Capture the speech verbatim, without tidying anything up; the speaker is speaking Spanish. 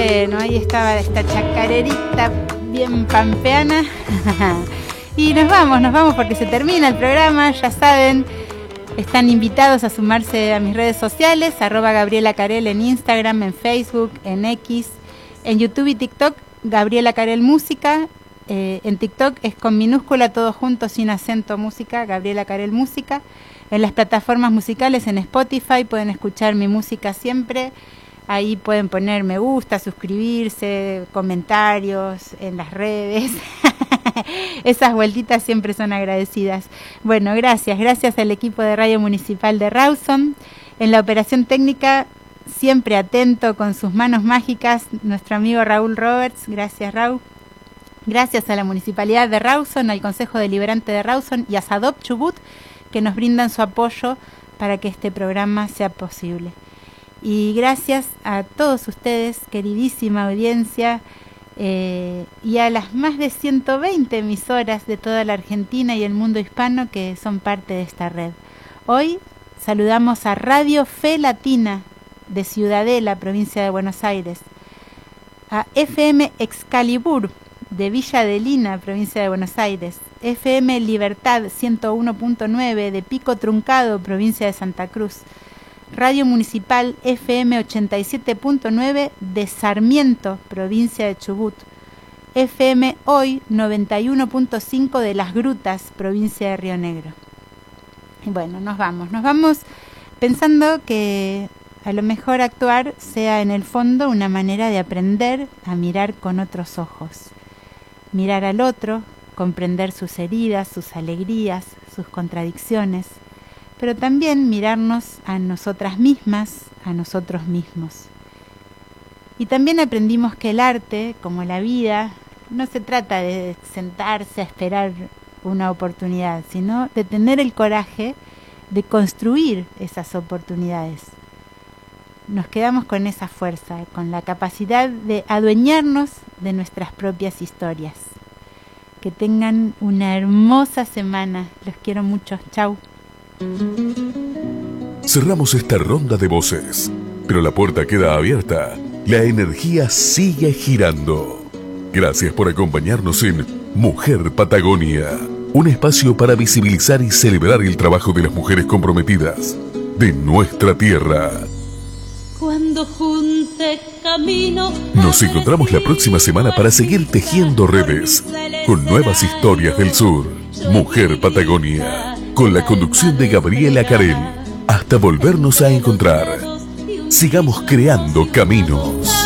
Bueno, ahí estaba esta chacarerita bien pampeana. Y nos vamos, nos vamos porque se termina el programa, ya saben. Están invitados a sumarse a mis redes sociales, arroba Gabriela Carel en Instagram, en Facebook, en X, en YouTube y TikTok, Gabriela Carel Música. Eh, en TikTok es con minúscula, todo junto, sin acento, música, Gabriela Carel Música. En las plataformas musicales, en Spotify, pueden escuchar mi música siempre. Ahí pueden poner me gusta, suscribirse, comentarios en las redes. Esas vueltitas siempre son agradecidas. Bueno, gracias, gracias al equipo de Radio Municipal de Rawson. En la operación técnica, siempre atento con sus manos mágicas, nuestro amigo Raúl Roberts. Gracias, Raúl. Gracias a la Municipalidad de Rawson, al Consejo Deliberante de Rawson y a Sadop Chubut, que nos brindan su apoyo para que este programa sea posible. Y gracias a todos ustedes, queridísima audiencia, eh, y a las más de ciento veinte emisoras de toda la Argentina y el mundo hispano que son parte de esta red. Hoy saludamos a Radio Fe Latina de Ciudadela, provincia de Buenos Aires, a F M Excalibur de Villa Adelina, provincia de Buenos Aires, F M Libertad ciento uno punto nueve de Pico Truncado, provincia de Santa Cruz, Radio Municipal F M ochenta y siete punto nueve de Sarmiento, provincia de Chubut, F M Hoy noventa y uno punto cinco de Las Grutas, provincia de Río Negro. Y bueno, nos vamos, nos vamos pensando que a lo mejor actuar sea en el fondo una manera de aprender a mirar con otros ojos, mirar al otro, comprender sus heridas, sus alegrías, sus contradicciones, pero también mirarnos a nosotras mismas, a nosotros mismos. Y también aprendimos que el arte, como la vida, no se trata de sentarse a esperar una oportunidad, sino de tener el coraje de construir esas oportunidades. Nos quedamos con esa fuerza, con la capacidad de adueñarnos de nuestras propias historias. Que tengan una hermosa semana. Los quiero mucho. Chau. Cerramos esta ronda de voces, pero la puerta queda abierta. La energía sigue girando. Gracias por acompañarnos en Mujer Patagonia, un espacio para visibilizar y celebrar el trabajo de las mujeres comprometidas de nuestra tierra. Cuando junte camino, nos encontramos la próxima semana para seguir tejiendo redes con nuevas historias del sur. Mujer Patagonia, con la conducción de Gabriela Carel. Hasta volvernos a encontrar. Sigamos creando caminos.